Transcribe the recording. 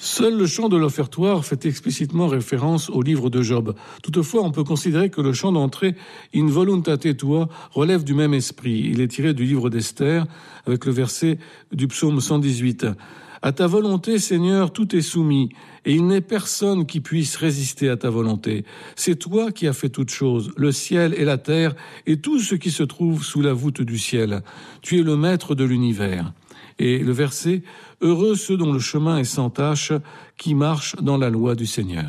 Seul le chant de l'offertoire fait explicitement référence au livre de Job. Toutefois, on peut considérer que le chant d'entrée In voluntate tua relève du même esprit. Il est tiré du livre d'Esther avec le verset du psaume 118. À ta volonté, Seigneur, tout est soumis, et il n'est personne qui puisse résister à ta volonté. C'est toi qui as fait toutes choses, le ciel et la terre, et tout ce qui se trouve sous la voûte du ciel. Tu es le maître de l'univers. Et le verset « Heureux ceux dont le chemin est sans tache, qui marchent dans la loi du Seigneur ».